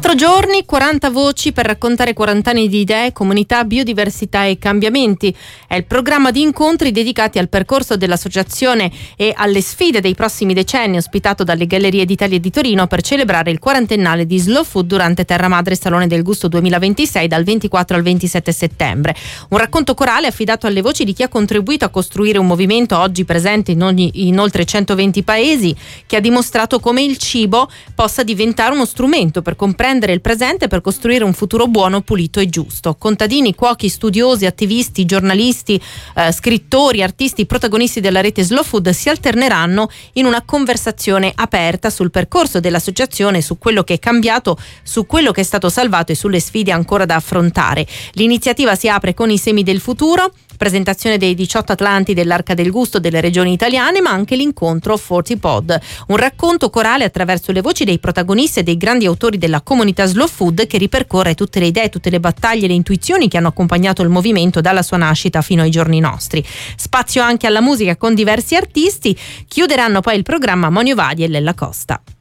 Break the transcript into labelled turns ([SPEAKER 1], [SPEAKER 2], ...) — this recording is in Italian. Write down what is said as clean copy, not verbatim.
[SPEAKER 1] 4 giorni, 40 voci per raccontare 40 anni di idee, comunità, biodiversità e cambiamenti. È il programma di incontri dedicati al percorso dell'associazione e alle sfide dei prossimi decenni, ospitato dalle Gallerie d'Italia di Torino per celebrare il quarantennale di Slow Food durante Terra Madre Salone del Gusto 2026 dal 24 al 27 settembre. Un racconto corale affidato alle voci di chi ha contribuito a costruire un movimento oggi presente in oltre 120 paesi, che ha dimostrato come il cibo possa diventare uno strumento per comprendere il presente e per costruire un futuro buono, pulito e giusto. Contadini, cuochi, studiosi, attivisti, giornalisti, scrittori, artisti, protagonisti della rete Slow Food si alterneranno in una conversazione aperta sul percorso dell'associazione, su quello che è cambiato, su quello che è stato salvato e sulle sfide ancora da affrontare. L'iniziativa si apre con i semi del futuro, presentazione dei 18 Atlanti dell'Arca del Gusto delle regioni italiane, ma anche l'incontro 40 Pod, un racconto corale attraverso le voci dei protagonisti e dei grandi autori della comunità Slow Food, che ripercorre tutte le idee, tutte le battaglie e le intuizioni che hanno accompagnato il movimento dalla sua nascita fino ai giorni nostri. Spazio anche alla musica con diversi artisti. Chiuderanno poi il programma Monio Vadi e Lella Costa.